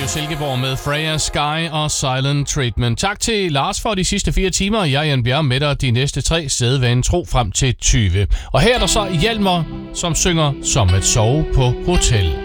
Radio Silkeborg med Freya, Sky og Silent Treatment. Tak til Lars for de sidste 4 timer. Jeg er Jan Bjerg med dig de næste 3 sædvanen tro frem til 20. Og her er der så Hjalmar, som synger Som at sove på hotel.